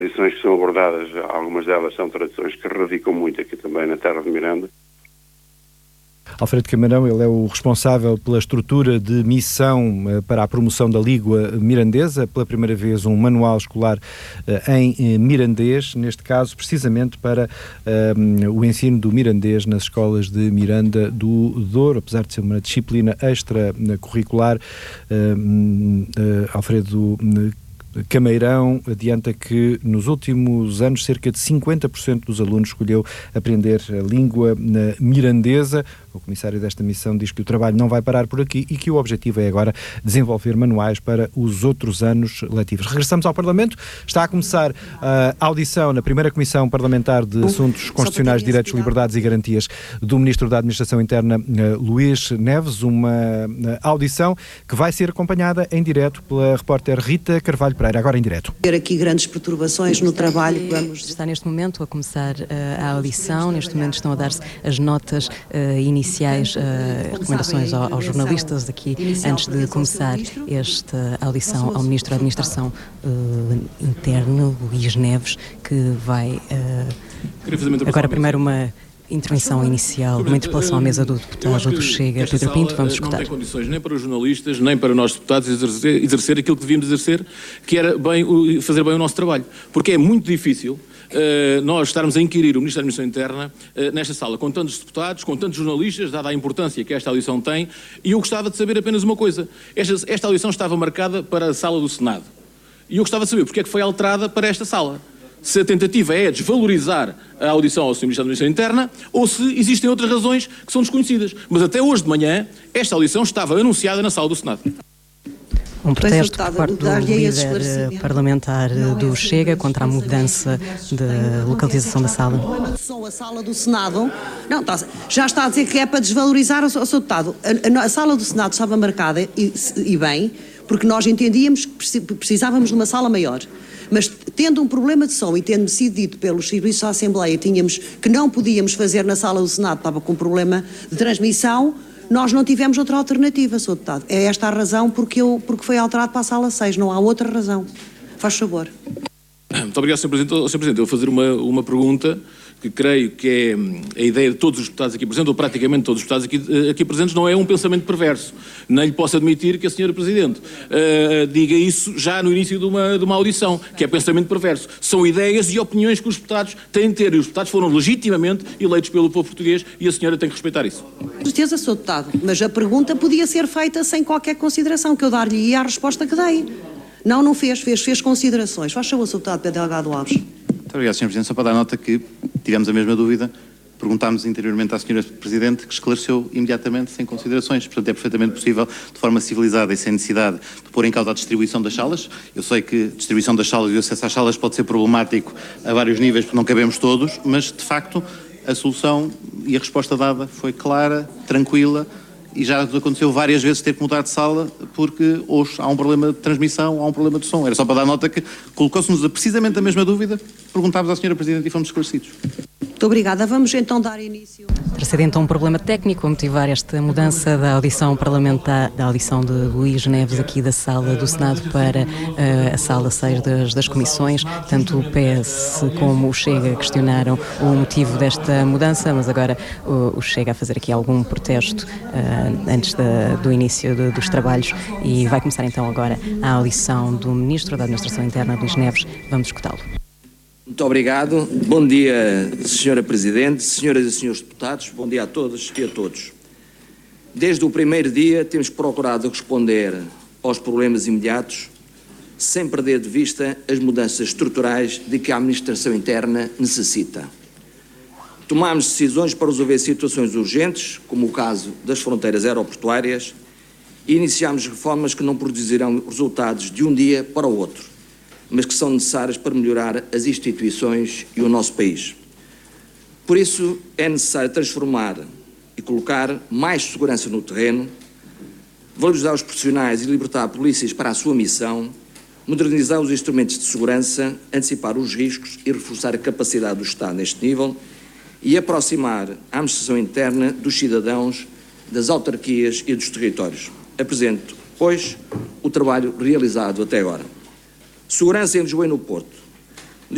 tradições que são abordadas, algumas delas são tradições que radicam muito aqui também na terra de Miranda. Alfredo Camarão, ele é o responsável pela estrutura de missão para a promoção da língua mirandesa, pela primeira vez um manual escolar em mirandês, neste caso precisamente para o ensino do mirandês nas escolas de Miranda do Douro, apesar de ser uma disciplina extracurricular. Alfredo Camarão adianta que nos últimos anos cerca de 50% dos alunos escolheu aprender a língua mirandesa. O comissário desta missão diz que o trabalho não vai parar por aqui e que o objetivo é agora desenvolver manuais para os outros anos letivos. Regressamos ao Parlamento. Está a começar a audição na primeira Comissão Parlamentar de Assuntos Constitucionais, Direitos, Liberdades e Garantias do Ministro da Administração Interna, Luís Neves, uma audição que vai ser acompanhada em direto pela repórter Rita Carvalho Pereira, agora em direto. Ter aqui grandes perturbações no trabalho. Está neste momento a começar a audição, neste momento estão a dar-se as notas iniciais, recomendações aos jornalistas aqui antes de começar esta audição ao Ministro da Administração Interna, Luís Neves, que vai agora primeiro uma intervenção inicial, uma interpelação à mesa do deputado do Chega, Pedro Pinto. Vamos escutar. Não tem condições nem para os jornalistas, nem para nós deputados exercer aquilo que devíamos exercer, que era fazer bem o nosso trabalho. Porque é muito difícil nós estarmos a inquirir o Ministro da Administração Interna nesta sala, com tantos deputados, com tantos jornalistas, dada a importância que esta audição tem, e eu gostava de saber apenas uma coisa. Esta audição estava marcada para a sala do Senado. E eu gostava de saber porque é que foi alterada para esta sala. Se a tentativa é desvalorizar a audição ao Sr. Ministro da Administração Interna ou se existem outras razões que são desconhecidas. Mas até hoje de manhã, esta audição estava anunciada na sala do Senado. Um protesto por parte do líder parlamentar do Chega contra a mudança de localização da sala. A sala do Senado, não, já está a dizer que é para desvalorizar o Sr. Deputado. A sala do Senado estava marcada, e bem, porque nós entendíamos que precisávamos de uma sala maior. Mas tendo um problema de som e tendo sido dito pelos serviços da Assembleia que não podíamos fazer na sala do Senado, estava com um problema de transmissão, nós não tivemos outra alternativa, Sr. Deputado. É esta a razão porque foi alterado para a sala 6, não há outra razão. Faz favor. Muito obrigado, Sr. Presidente. Sr. Presidente, eu vou fazer uma pergunta que creio que é a ideia de todos os deputados aqui presentes, ou praticamente todos os deputados aqui presentes, não é um pensamento perverso. Nem lhe posso admitir que a Sra. Presidente diga isso já no início de uma audição, que é pensamento perverso. São ideias e opiniões que os deputados têm de ter, e os deputados foram legitimamente eleitos pelo povo português e a senhora tem que respeitar isso. Com certeza, Sr. Deputado, mas a pergunta podia ser feita sem qualquer consideração, que eu dar-lhe a resposta que dei. Não fez considerações. Faz favor, Sr. Deputado Pedro Delgado Alves. Muito obrigado, Sr. Presidente. Só para dar nota que tivemos a mesma dúvida, perguntámos interiormente à Sra. Presidente, que esclareceu imediatamente, sem considerações. Portanto, é perfeitamente possível, de forma civilizada e sem necessidade de pôr em causa a distribuição das salas. Eu sei que a distribuição das salas e o acesso às salas pode ser problemático a vários níveis, porque não cabemos todos, mas, de facto, a solução e a resposta dada foi clara, tranquila, e já nos aconteceu várias vezes ter que mudar de sala porque hoje há um problema de transmissão, há um problema de som. Era só para dar nota que colocou-se-nos precisamente a mesma dúvida, perguntámos à Sra. Presidente e fomos esclarecidos. Muito obrigada. Vamos então dar início. Terá sido então um problema técnico a motivar esta mudança da audição parlamentar, da audição de Luís Neves aqui da sala do Senado para a sala 6 das comissões. Tanto o PS como o Chega questionaram o motivo desta mudança, mas agora o Chega a fazer aqui algum protesto antes do início dos trabalhos, e vai começar então agora a audição do Ministro da Administração Interna, Luís Neves. Vamos escutá-lo. Muito obrigado. Bom dia, Sra. Presidente, senhoras e senhores deputados, bom dia a todas e a todos. Desde o primeiro dia temos procurado responder aos problemas imediatos, sem perder de vista as mudanças estruturais de que a Administração Interna necessita. Tomámos decisões para resolver situações urgentes, como o caso das fronteiras aeroportuárias, e iniciámos reformas que não produzirão resultados de um dia para o outro, mas que são necessárias para melhorar as instituições e o nosso país. Por isso, é necessário transformar e colocar mais segurança no terreno, valorizar os profissionais e libertar polícias para a sua missão, modernizar os instrumentos de segurança, antecipar os riscos e reforçar a capacidade do Estado neste nível e aproximar a administração interna dos cidadãos, das autarquias e dos territórios. Apresento, pois, o trabalho realizado até agora. Segurança em Lisboa e no Porto.